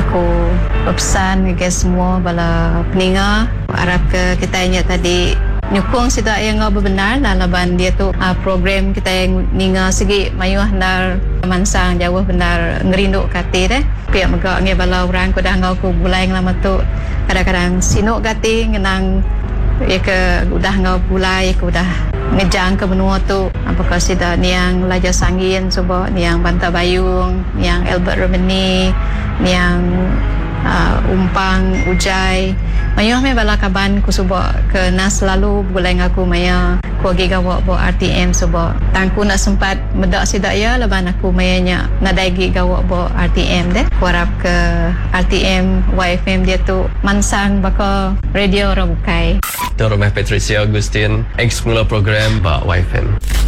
Aku berpesan ke semua bala peninga, harap ke kita ingat tadi nyukung sida yang benar lah laban dia tu program kita yang ninga segi mayuh nar mansang jauh benar ngerinduk kati deh pihak megak nge bala orang ku dah ngau ku bulai lama tu kadang-kadang sinuk kati ngenang ya ke udah ngau bulai ku dah ngejang ke benua tu apakah sida niang Laja Sangin coba niang Banta Bayung niang Albert Romani niang Umpang Ujai mayuh me bala kaban ku suba ke nas lalu bulai ngaku maya ku agi gawak bo RTM suba tangku nak sempat medak sidak ya leban aku mayanya nadaigi gawak bo RTM deh ku harap ke RTM YFM dia tu mansang baka radio Rabukai Tuan Rumah Patricia Agustin ex mula program Pak YFM.